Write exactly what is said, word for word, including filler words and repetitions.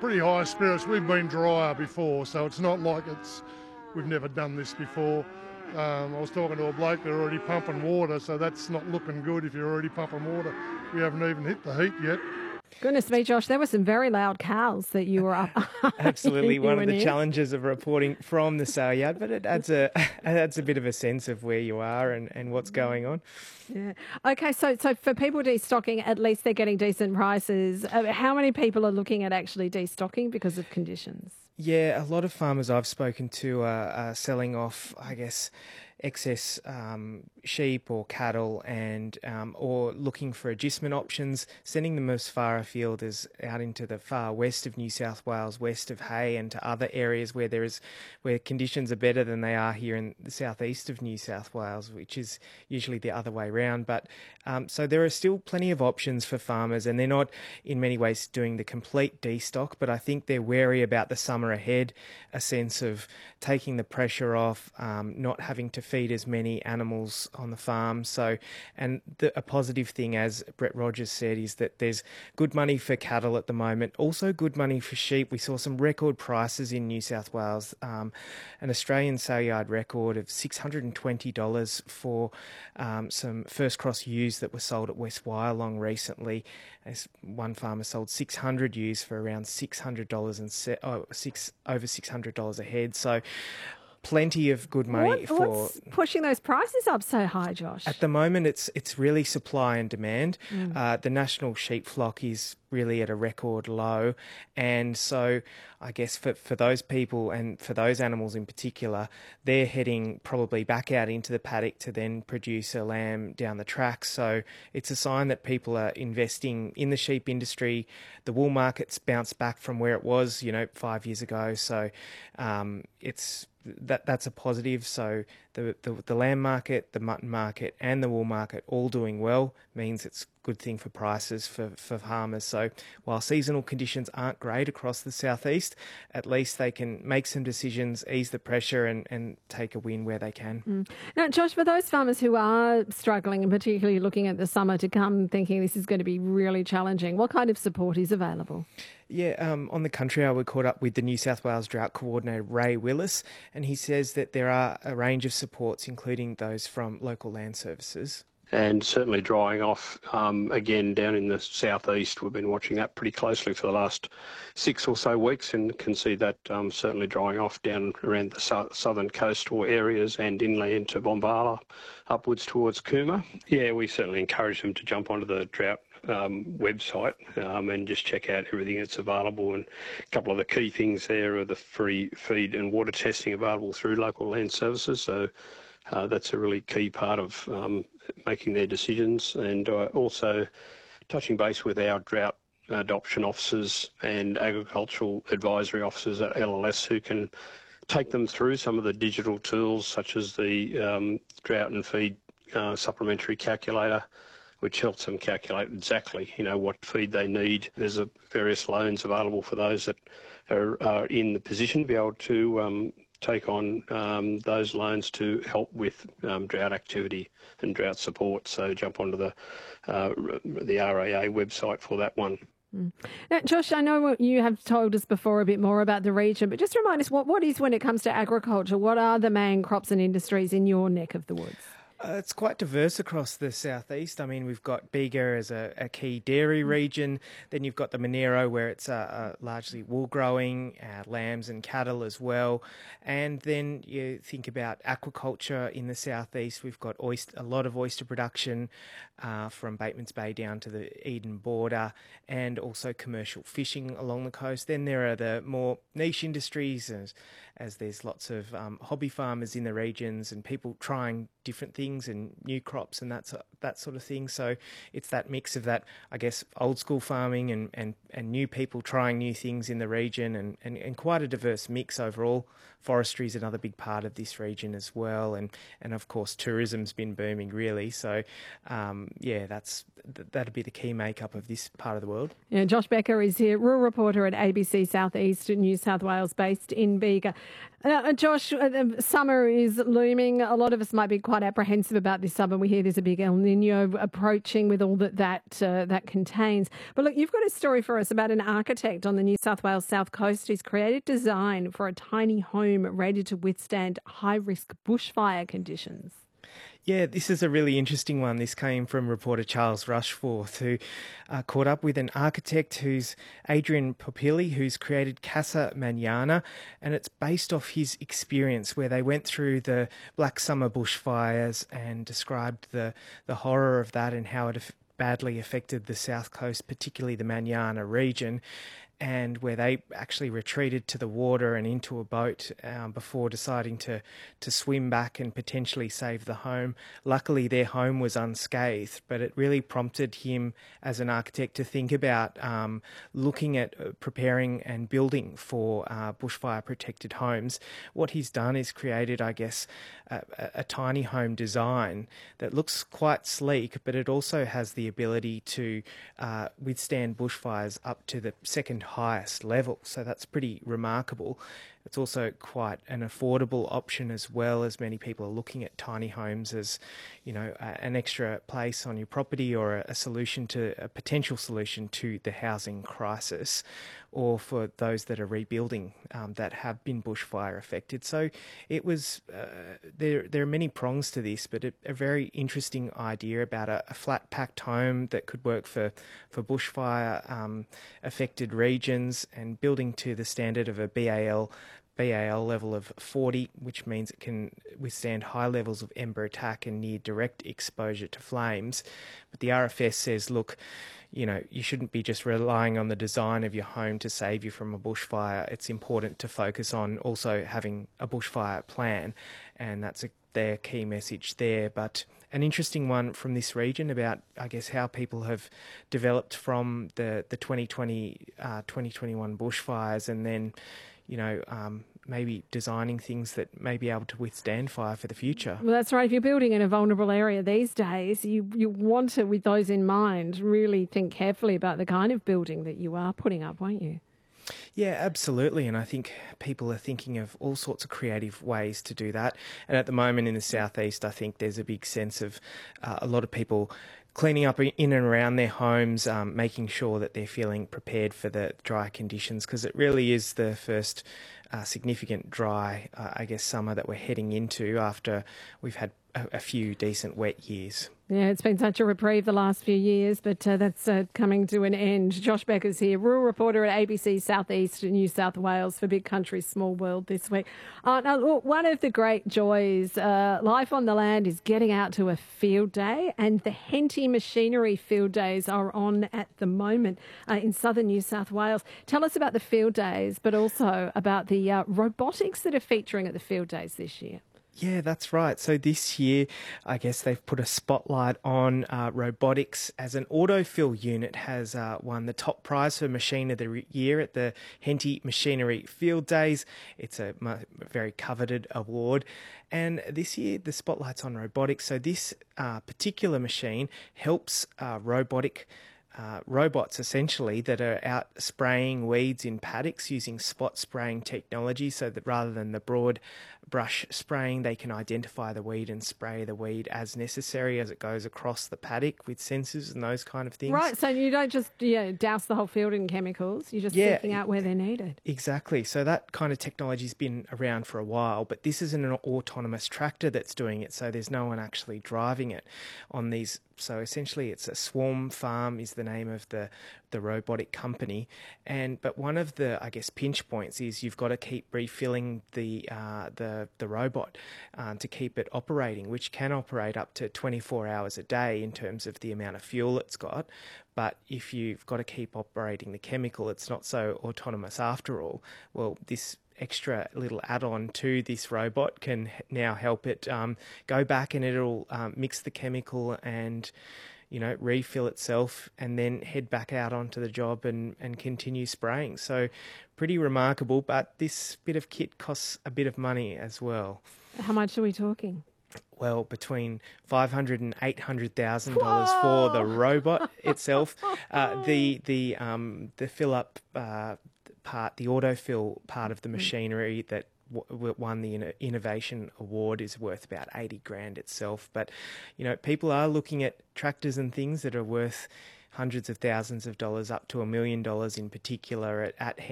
pretty high spirits. We've been drier before, so it's not like it's we've never done this before. Um, I was talking to a bloke, they're already pumping water, so that's not looking good if you're already pumping water. We haven't even hit the heat yet. Goodness me, Josh, there were some very loud cows that you were up. Absolutely, one of the near. challenges of reporting from the sale yard, but it adds a it adds a bit of a sense of where you are and, and what's going on. Yeah. Okay, so so for people destocking, at least they're getting decent prices. Uh, how many people are looking at actually destocking because of conditions? Yeah, a lot of farmers I've spoken to are, are selling off, I guess, excess um, sheep or cattle and um, or looking for adjustment options, sending them as far afield as out into the far west of New South Wales, west of Hay, and to other areas where there is where conditions are better than they are here in the southeast of New South Wales, which is usually the other way round. But um, so there are still plenty of options for farmers, and they're not in many ways doing the complete destock, but I think they're wary about the summer ahead, a sense of taking the pressure off, um, not having to feed as many animals on the farm. So, and the, a positive thing, as Brett Rogers said, is that there's good money for cattle at the moment, also good money for sheep. We saw some record prices in New South Wales, um, an Australian sale yard record of six hundred twenty dollars for um, some first cross ewes that were sold at West Wyalong recently. As one farmer sold six hundred ewes for around six hundred dollars and se- oh, six over six hundred dollars a head. So plenty of good money what, for what's pushing those prices up so high, Josh? At the moment, it's it's really supply and demand. Mm. Uh, the national sheep flock is really at a record low, and so I guess for, for those people and for those animals in particular, they're heading probably back out into the paddock to then produce a lamb down the track. So it's a sign that people are investing in the sheep industry. The wool market's bounced back from where it was, you know, five years ago. So um, it's that that's a positive. So the, the the lamb market, the mutton market, and the wool market all doing well means it's a good thing for prices for, for farmers. So while seasonal conditions aren't great across the southeast, at least they can make some decisions, ease the pressure, and, and take a win where they can. Mm. Now, Josh, for those farmers who are struggling and particularly looking at the summer to come, thinking this is going to be really challenging, what kind of support is available? Yeah, um, on the Country Hour, we caught up with the New South Wales Drought Coordinator, Ray Willis, and he says that there are a range of supports, including those from local land services. And certainly drying off um, again down in the southeast. We've been watching that pretty closely for the last six or so weeks and can see that um, certainly drying off down around the su- southern coastal areas and inland to Bombala, upwards towards Cooma. Yeah, we certainly encourage them to jump onto the drought um, website um, and just check out everything that's available. And a couple of the key things there are the free feed and water testing available through local land services. So Uh, that's a really key part of um, making their decisions, and uh, also touching base with our drought adoption officers and agricultural advisory officers at L L S who can take them through some of the digital tools such as the um, drought and feed uh, supplementary calculator, which helps them calculate exactly, you know, what feed they need. There's a, various loans available for those that are, are in the position to be able to um, take on um, those loans to help with um, drought activity and drought support. So jump onto the uh, the R A A website for that one. Mm. Now, Josh, I know you have told us before a bit more about the region, but just remind us, what, what is when it comes to agriculture? What are the main crops and industries in your neck of the woods? Uh, it's quite diverse across the southeast. I mean, we've got Bega as a, a key dairy region. Then you've got the Monero, where it's uh, uh, largely wool growing, uh, lambs and cattle as well. And then you think about aquaculture in the southeast. We've got oyster, a lot of oyster production uh, from Bateman's Bay down to the Eden border, and also commercial fishing along the coast. Then there are the more niche industries, as, as there's lots of um, hobby farmers in the regions and people trying different things and new crops and that, that sort of thing. So it's that mix of that, I guess, old school farming and, and, and new people trying new things in the region, and, and, and quite a diverse mix overall. Forestry is another big part of this region as well. And, and of course, tourism's been booming really. So, um, yeah, that's that'd be the key makeup of this part of the world. Yeah, Josh Becker is here, rural reporter at A B C South East, New South Wales, based in Bega. Uh, Josh, uh, summer is looming. A lot of us might be quite quite apprehensive about this summer. We hear there's a big El Nino approaching with all that that, uh, that contains. But look, you've got a story for us about an architect on the New South Wales South Coast who's created design for a tiny home ready to withstand high-risk bushfire conditions. Yeah, this is a really interesting one. This came from reporter Charles Rushforth, who uh, caught up with an architect who's Adrian Popili, who's created Casa Manana, and it's based off his experience where they went through the Black Summer bushfires and described the, the horror of that and how it badly affected the South Coast, particularly the Manana region, and where they actually retreated to the water and into a boat um, before deciding to, to swim back and potentially save the home. Luckily, their home was unscathed, but it really prompted him as an architect to think about um, looking at preparing and building for uh, bushfire-protected homes. What he's done is created, I guess, a, a tiny home design that looks quite sleek, but it also has the ability to uh, withstand bushfires up to the second highest level. So that's pretty remarkable. It's also quite an affordable option as well, as many people are looking at tiny homes as, you know, an extra place on your property or a solution to a potential solution to the housing crisis, or for those that are rebuilding um, that have been bushfire affected. So it was, uh, there there are many prongs to this, but a, a very interesting idea about a, a flat packed home that could work for, for bushfire um, affected regions, and building to the standard of a B A L B A L level of forty, which means it can withstand high levels of ember attack and near direct exposure to flames. But the R F S says, look, you know, you shouldn't be just relying on the design of your home to save you from a bushfire. It's important to focus on also having a bushfire plan, and that's a, their key message there. But an interesting one from this region about, I guess, how people have developed from the, the twenty twenty, uh, twenty twenty-one bushfires, and then, you know, um, maybe designing things that may be able to withstand fire for the future. Well, that's right. If you're building in a vulnerable area these days, you, you want to, with those in mind, really think carefully about the kind of building that you are putting up, won't you? Yeah, absolutely. And I think people are thinking of all sorts of creative ways to do that. And at the moment in the southeast, I think there's a big sense of uh, a lot of people cleaning up in and around their homes, um, making sure that they're feeling prepared for the dry conditions, because it really is the first uh, significant dry, uh, I guess, summer that we're heading into after we've had a, a few decent wet years. Yeah, it's been such a reprieve the last few years, but uh, that's uh, coming to an end. Josh Becker's here, rural reporter at A B C Southeast New South Wales for Big Country, Small World this week. Uh, now, look, one of the great joys, uh, life on the land, is getting out to a field day, and the Henty Machinery Field Days are on at the moment uh, in southern New South Wales. Tell us about the field days, but also about the uh, robotics that are featuring at the field days this year. Yeah, that's right. So this year, I guess they've put a spotlight on uh, robotics, as an autofill unit has uh, won the top prize for Machine of the Year at the Henty Machinery Field Days. It's a very coveted award. And this year, the spotlight's on robotics. So this uh, particular machine helps uh, robotic Uh, robots essentially that are out spraying weeds in paddocks using spot spraying technology, so that rather than the broad brush spraying, they can identify the weed and spray the weed as necessary as it goes across the paddock with sensors and those kind of things. Right, so you don't just yeah, douse the whole field in chemicals, you're just yeah, seeking out where they're needed. Exactly. So that kind of technology's been around for a while, but this isn't an autonomous tractor that's doing it, so there's no one actually driving it on these. So essentially it's a swarm farm is the name of the, the robotic company. And but one of the, I guess, pinch points is you've got to keep refilling the uh, the, the robot um, to keep it operating, which can operate up to twenty-four hours a day in terms of the amount of fuel it's got. But if you've got to keep operating the chemical, it's not so autonomous after all. Well, this extra little add-on to this robot can now help it um, go back, and it'll um, mix the chemical and, you know, refill itself and then head back out onto the job and, and continue spraying. So pretty remarkable, but this bit of kit costs a bit of money as well. How much are we talking? Well, between five hundred thousand dollars and eight hundred thousand dollars for the robot itself. Uh, the the um, the fill-up uh, part, the autofill part of the machinery that w- won the Inno- Innovation Award is worth about eighty grand itself. But, you know, people are looking at tractors and things that are worth hundreds of thousands of dollars up to a million dollars in particular at, at